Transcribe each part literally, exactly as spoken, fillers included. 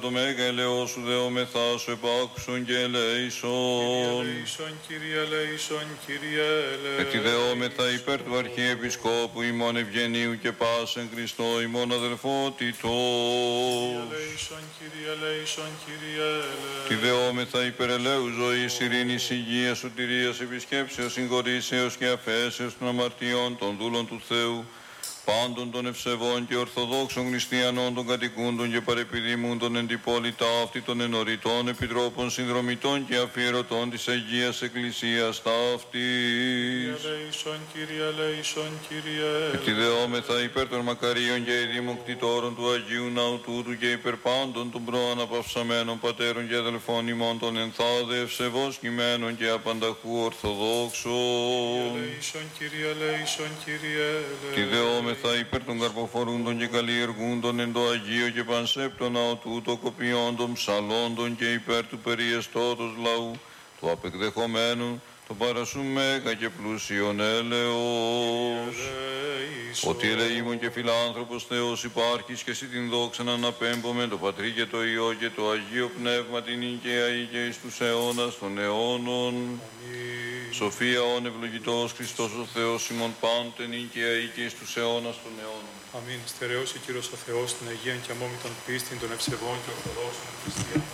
Το μέγα ελεός σου δεόμεθά σου επάκουσον και ελέησον. Ελέησον, Κύριε, ελέησον, Κύριε, ελέησον. Ετι δεόμεθα υπέρ του Αρχιεπισκόπου ημών Ευγενίου και πάσεν Χριστό ημών αδελφότητος. Ελέησον, Κύριε, ελέησον, Κύριε, ελέησον. Τη δεόμεθα υπέρ ελέου ζωής, ειρήνης, υγείας, σωτηρίας, επισκέψεως, συγχωρήσεως και αφέσεως των αμαρτιών των δούλων του Θεού, πάντων των ευσεβών και ορθοδόξων χριστιανών, των κατοικούντων και παρεπιδημούντων εν την πόλη ταύτη, των ενωρητών επιτρόπων, συνδρομητών και αφιερωτών της Αγίας Εκκλησίας ταύτης. Ελέησον, Κύριε, ελέησον, Κύριε. Τη δεόμεθα υπέρ των μακαρίων και ειδημοκτητόρων του Αγίου Ναού τούτου και υπέρ πάντων των προαναπαυσαμένων πατέρων και αδελφών ημών των ενθάδε ευσεβώς κειμένων και απανταχού ορθοδόξων. Ελέησον, Κύριε, ελέησον, Κύριε. Τη δεόμεθα υπέρ των καρποφορούντων και καλλιεργούντων εν το Αγίο και πανσέπτων ναό τούτο κοπιόντων ψαλόντων και υπέρ του περιεστώτος λαού, του απεκδεχομένου, το παρασού μέγα και πλούσιον έλεος. Ότι ελεήμων και φιλάνθρωπος Θεός υπάρχεις και εσύ την δόξα να αναπέμπουμε το Πατρί και το Υιό και το Αγίο Πνεύμα την οικαία και εις τους αιώνας των αιώνων. Σοφία όν ευλογητός Χριστός ο Θεός ημών πάντεν οικαία και εις τους αιώνας των αιώνων. Αμήν. Στερεώσει Κύριος ο Θεός την Αγία και αμόμητον πίστην των ευσεβών και ορθοδόξων χριστιανών.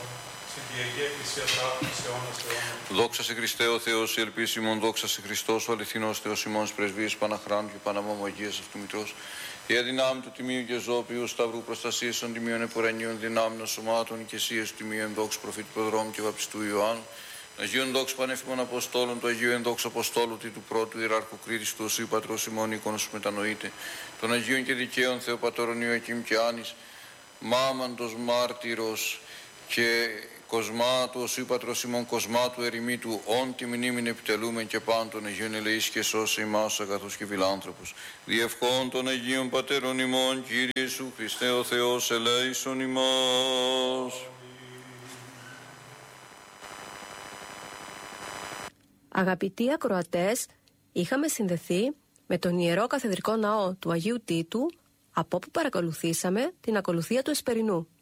Δόξα σε Χριστέ ο Θεός, η ελπίση ημών, δόξα σε Χριστός, ο αληθινός Θεός ημών, πρεσβείες Παναχράντου και Παναμόμου Αγίας αυτού Μητρός, η αδυνάμει του τιμίου και ζώπιου, σταυρού προστασίας των τιμίων επουρανίων δυνάμεων σωμάτων, ηκεσίας του τιμίου ενδόξου προφήτου Προδρόμου και βαπιστού Ιωάννου, Αγίων δόξου πανέφημων Αποστόλων, του Αγίου ενδόξου Αποστόλου, του πρώτου Ιεράρχου Κρήτης, του Οσίου Πατρός ημών, εικόνος σου μετανοείται, των Αγίων και δικαίων Θεοπατώρων Ιωακήμ και Άνης, Μάμαντος Μάρτυρος και Κοσμάτου, Οσίου Πατρός ημών, Κοσμάτου ερημίτου, όν τη μνήμην επιτελούμεν και πάντων Αγίων ελεείς και σώσε ημάς αγαθούς και φιλάνθρωπους. Διευχών των Αγίων Πατέρων ημών, Κύριε Ιησού Χριστέ ο Θεός, ελέησον ημάς. Αγαπητοί ακροατές, είχαμε συνδεθεί με τον Ιερό Καθεδρικό Ναό του Αγίου Τίτου, από όπου παρακολουθήσαμε την ακολουθία του Εσπερινού.